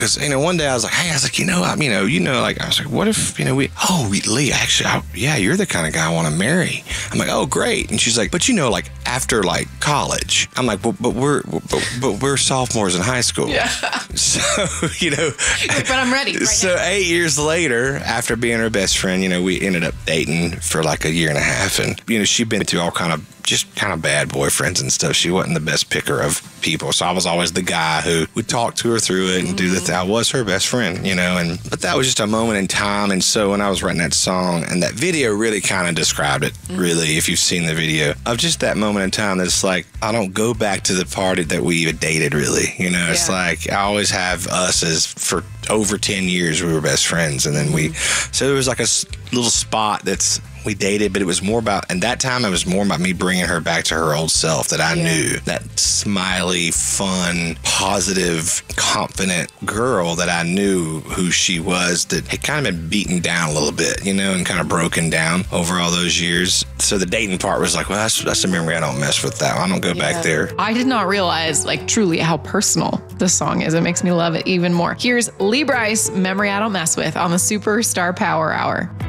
Because, one day I was like, hey, I was like, like, I was like, what if, Lee, actually, yeah, you're the kind of guy I want to marry. I'm like, oh, great. And she's like, but like after like college. I'm like, but we're sophomores in high school. Yeah. So, But I'm ready right so now. 8 years later, after being her best friend, we ended up dating for like a year and a half. And, she'd been through all kind of bad boyfriends and stuff. She wasn't the best picker of people. So I was always the guy who would talk to her through it and do the thing. I was her best friend, but that was just a moment in time. And so when I was writing that song, and that video really kind of described it, really, if you've seen the video, of just that moment in time that's like, I don't go back to the party that we even dated, really. It's like, I always have us as for over 10 years, we were best friends. And then so there was like a little spot we dated, but it was more about, and that time it was more about me bringing her back to her old self that I knew, that smiley, fun, positive, confident girl that I knew who she was, that had kind of been beaten down a little bit, and kind of broken down over all those years. So the dating part was like, well, that's a memory. I don't mess with that. I don't go back there. I did not realize like truly how personal this song is. It makes me love it even more. Here's Lee Brice, Memory I Don't Mess With, on the Superstar Power Hour.